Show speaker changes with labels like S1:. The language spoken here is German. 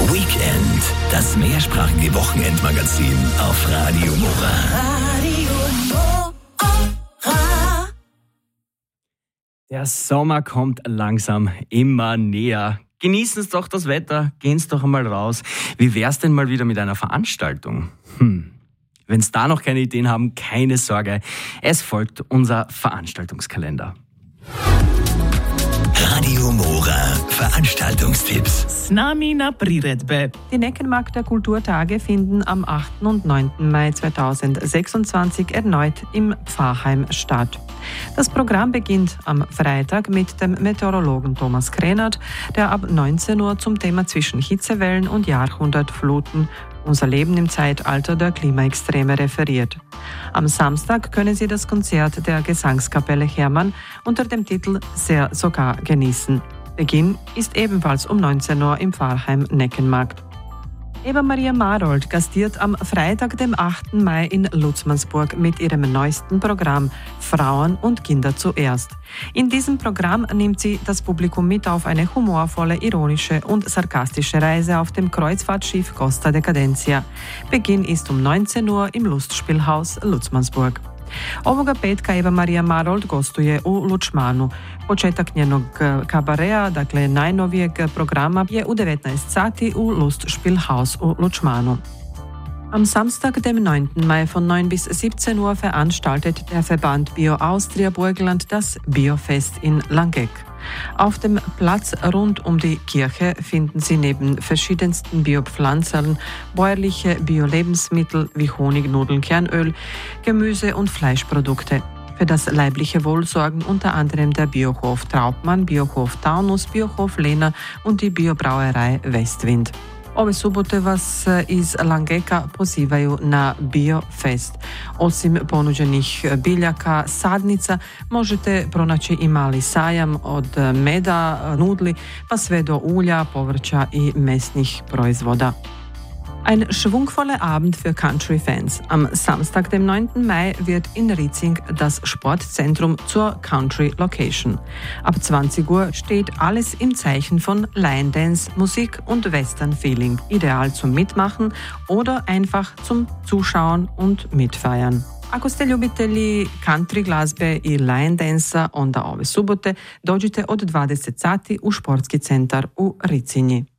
S1: Weekend, das mehrsprachige Wochenendmagazin auf Radio Mora.
S2: Der Sommer kommt langsam immer näher. Genießen Sie doch das Wetter, gehen Sie doch einmal raus. Wie wär's denn mal wieder mit einer Veranstaltung? Wenn Sie da noch keine Ideen haben, keine Sorge. Es folgt unser Veranstaltungskalender.
S1: Radio Mora Veranstaltungstipps.
S3: S nami na priredbe.
S4: Die Neckenmarkter Kulturtage finden am 8. und 9. Mai 2026 erneut im Pfarrheim statt. Das Programm beginnt am Freitag mit dem Meteorologen Thomas Krenert, der ab 19 Uhr zum Thema zwischen Hitzewellen und Jahrhundertfluten unser Leben im Zeitalter der Klimaextreme referiert. Am Samstag können Sie das Konzert der Gesangskapelle Hermann unter dem Titel Sehr sogar genießen. Beginn ist ebenfalls um 19 Uhr im Pfarrheim Neckenmarkt. Eva Maria Marold gastiert am Freitag, dem 8. Mai in Lutzmannsburg mit ihrem neuesten Programm Frauen und Kinder zuerst. In diesem Programm nimmt sie das Publikum mit auf eine humorvolle, ironische und sarkastische Reise auf dem Kreuzfahrtschiff Costa Decadencia. Beginn ist um 19 Uhr im Lustspielhaus Lutzmannsburg. Ovoga petka Eva Maria Marold gostuje u Lučmanu. Početak njenog kabareja, dakle najnovijeg programa, je u 19 sati u Lustspielhaus u Lučmanu. Am Samstag, dem 9. Mai von 9 bis 17 Uhr veranstaltet der Verband Bio Austria Burgenland das Biofest in Langeck. Auf dem Platz rund um die Kirche finden Sie neben verschiedensten Biopflanzen bäuerliche Bio-Lebensmittel wie Honig, Nudeln, Kernöl, Gemüse und Fleischprodukte. Für das leibliche Wohl sorgen unter anderem der Biohof Trautmann, Biohof Taunus, Biohof Lehner und die Biobrauerei Westwind. Ove subote vas iz Langeka pozivaju na Biofest. Osim ponuđenih biljaka, sadnica, možete pronaći i mali sajam od meda, nudli, pa sve do ulja, povrća i mesnih proizvoda. Ein schwungvoller Abend für Country-Fans. Am Samstag, dem 9. Mai, wird in Ritzing das Sportzentrum zur Country-Location. Ab 20 Uhr steht alles im Zeichen von Line Dance, Musik und Western-Feeling. Ideal zum Mitmachen oder einfach zum Zuschauen und Mitfeiern. Ako ste ljubitelji country glazbe i line dansa, onda ove subote dođite od 20 sati u športski centar u Ricinji.